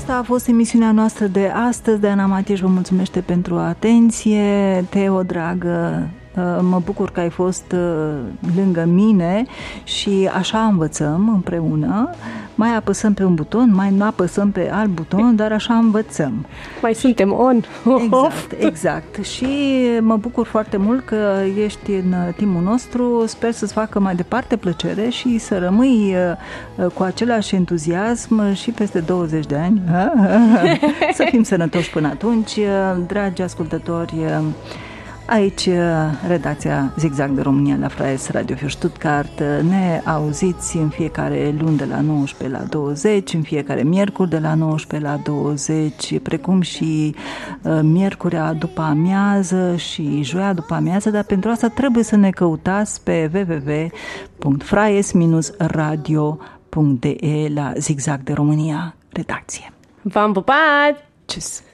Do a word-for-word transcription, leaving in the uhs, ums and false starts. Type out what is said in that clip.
Asta a fost emisiunea noastră de astăzi. Diana Matieș vă mulțumește pentru atenție. Teo, dragă, mă bucur că ai fost lângă mine și așa învățăm împreună. Mai apăsăm pe un buton, mai nu apăsăm pe alt buton, dar așa învățăm. Mai suntem on, off. Exact, exact. Și mă bucur foarte mult că ești în timpul nostru. Sper să-ți facă mai departe plăcere și să rămâi cu același entuziasm și peste douăzeci de ani. Să fim sănătoși până atunci. Dragi ascultători, aici redacția Zigzag de România la Freies Radio für Stuttgart. Ne auziți în fiecare luni de la nouăsprezece la douăzeci, în fiecare miercuri de la nouăsprezece la douăzeci, precum și uh, miercurea după amiază și joia după amiază, dar pentru asta trebuie să ne căutați pe w w w punct freies radio punct d e la Zigzag de România redacție. V-am pupat! Tschüss!